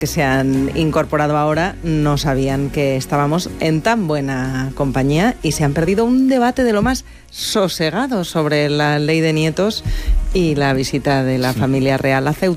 que se han incorporado ahora no sabían que estábamos en tan buena compañía y se han perdido un debate de lo más sosegado sobre la ley de nietos y la visita de la familia real a Ceuta.